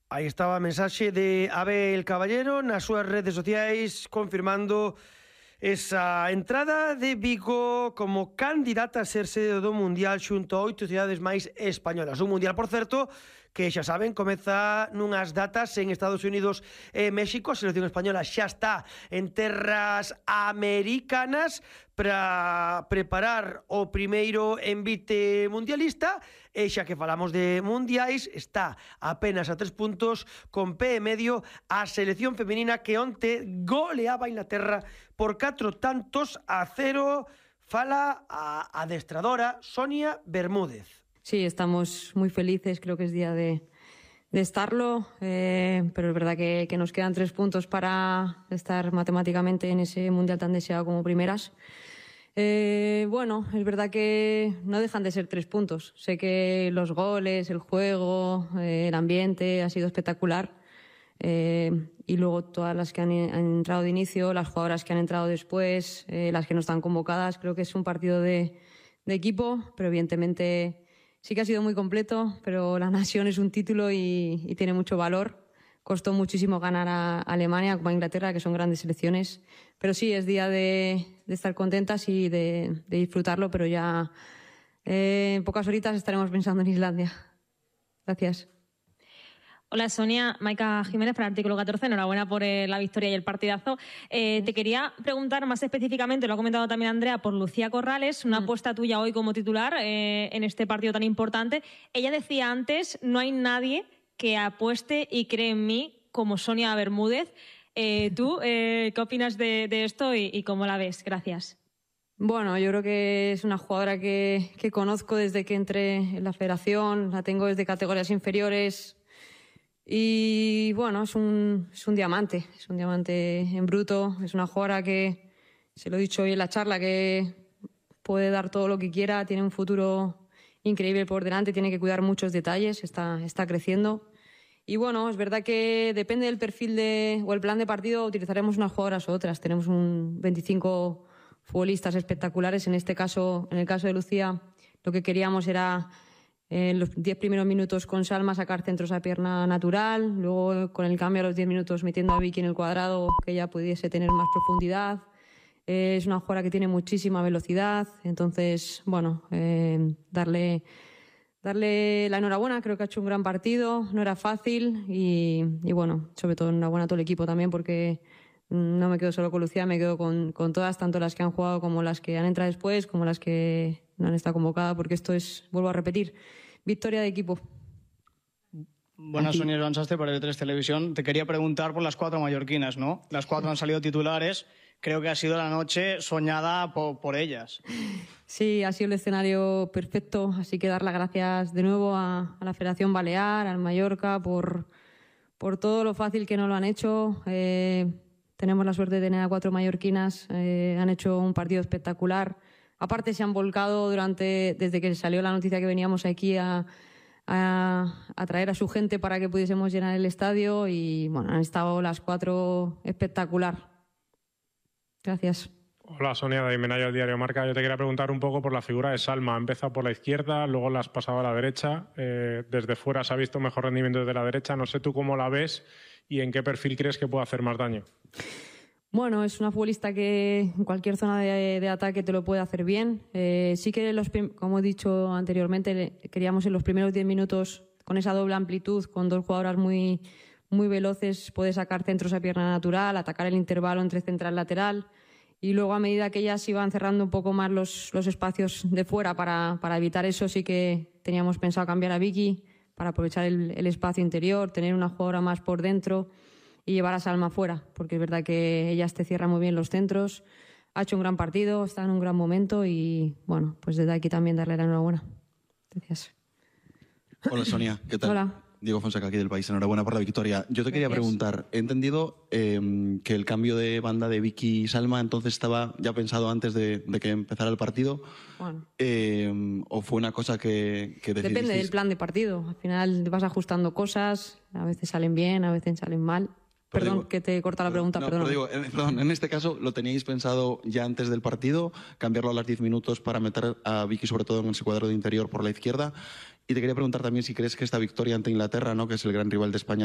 Aí estaba a mensaxe de Abel Caballero nas súas redes sociais confirmando esa entrada de Vigo como candidata a ser sede do Mundial xunto a 8 cidades máis españolas. Un Mundial, por certo, que xa saben, comeza nunhas datas en Estados Unidos e México. A selección española xa está en terras americanas para preparar o primeiro envite mundialista, e xa que falamos de mundiais, está apenas a 3 puntos con pé e medio a selección femenina que onte goleaba a Inglaterra por 4-0. Fala a adestradora Sonia Bermúdez. Sí, estamos muy felices, creo que es día de estarlo, pero es verdad que nos quedan 3 puntos para estar matemáticamente en ese mundial tan deseado como primeras. Bueno, es verdad que no dejan de ser 3 puntos. Sé que los goles, el juego, el ambiente ha sido espectacular, y luego todas las que han entrado de inicio, las jugadoras que han entrado después, las que no están convocadas, creo que es un partido de equipo, pero evidentemente sí que ha sido muy completo, pero la Nación es un título y tiene mucho valor. Costó muchísimo ganar a Alemania como a Inglaterra, que son grandes selecciones. Pero sí, es día de estar contentas y de disfrutarlo, pero ya en pocas horitas estaremos pensando en Islandia. Gracias. Hola Sonia, Maika Jiménez para Artículo 14, enhorabuena por la victoria y el partidazo. Te quería preguntar más específicamente, lo ha comentado también Andrea, por Lucía Corrales, una apuesta tuya hoy como titular en este partido tan importante. Ella decía antes, no hay nadie que apueste y cree en mí como Sonia Bermúdez. ¿Tú qué opinas de esto y cómo la ves? Gracias. Bueno, yo creo que es una jugadora que conozco desde que entré en la federación, la tengo desde categorías inferiores. Y bueno, es un diamante en bruto, es una jugadora que, se lo he dicho hoy en la charla, que puede dar todo lo que quiera, tiene un futuro increíble por delante, tiene que cuidar muchos detalles, está creciendo. Y bueno, es verdad que depende del perfil o el plan de partido, utilizaremos unas jugadoras u otras. Tenemos 25 futbolistas espectaculares, en el caso de Lucía, lo que queríamos era en los 10 primeros minutos con Salma sacar centros a pierna natural, luego con el cambio a los 10 minutos metiendo a Vicky en el cuadrado, que ella pudiese tener más profundidad. Es una jugadora que tiene muchísima velocidad, entonces, bueno, darle la enhorabuena, creo que ha hecho un gran partido, no era fácil y bueno, sobre todo enhorabuena a todo el equipo también, porque no me quedo solo con Lucía, me quedo con todas, tanto las que han jugado como las que han entrado después, como las que no han estado convocadas, porque esto es, vuelvo a repetir, victoria de equipo. Buenas, Sonia Joan Sastre para E3 Televisión. Te quería preguntar por las 4 mallorquinas, ¿no? Las 4 han salido titulares. Creo que ha sido la noche soñada por ellas. Sí, ha sido el escenario perfecto, así que dar las gracias de nuevo a la Federación Balear, al Mallorca, por todo lo fácil que nos lo han hecho. Tenemos la suerte de tener a 4 mallorquinas, han hecho un partido espectacular. Aparte se han volcado desde que salió la noticia que veníamos aquí a traer a su gente para que pudiésemos llenar el estadio y bueno, han estado las 4 espectacular. Gracias. Hola Sonia, de Menaya, Diario Marca. Yo te quería preguntar un poco por la figura de Salma. Ha empezado por la izquierda, luego la has pasado a la derecha. Desde fuera se ha visto mejor rendimiento desde la derecha. No sé tú cómo la ves y en qué perfil crees que puede hacer más daño. Bueno, es una futbolista que en cualquier zona de ataque te lo puede hacer bien. Sí que, como he dicho anteriormente, queríamos en los primeros 10 minutos, con esa doble amplitud, con 2 jugadoras muy veloces, poder sacar centros a pierna natural, atacar el intervalo entre central y lateral. Y luego, a medida que ellas iban cerrando un poco más los espacios de fuera para evitar eso, sí que teníamos pensado cambiar a Vicky para aprovechar el espacio interior, tener una jugadora más por dentro y llevar a Salma fuera, porque es verdad que ellas te cierran muy bien los centros. Ha hecho un gran partido, está en un gran momento y, bueno, pues desde aquí también darle la enhorabuena. Gracias. Hola Sonia, ¿qué tal? Hola. Diego Fonseca, aquí del País. Enhorabuena por la victoria. Yo te quería preguntar, he entendido que el cambio de banda de Vicky y Salma entonces estaba ya pensado antes de que empezara el partido. Bueno. ¿O fue una cosa que decidisteis? Depende del plan de partido. Al final vas ajustando cosas, a veces salen bien, a veces salen mal. Perdón, que te corta la pregunta, perdón. Perdón, en este caso, ¿lo teníais pensado ya antes del partido? Cambiarlo a los 10 minutos para meter a Vicky, sobre todo en ese cuadro de interior por la izquierda. Y te quería preguntar también si crees que esta victoria ante Inglaterra, ¿no?, que es el gran rival de España